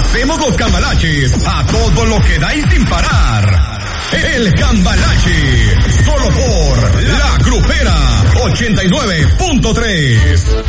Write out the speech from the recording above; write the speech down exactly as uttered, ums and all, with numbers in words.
hacemos los cambalaches a todo lo que da y sin parar. El Cambalache, solo por La Grupera ochenta y nueve punto tres.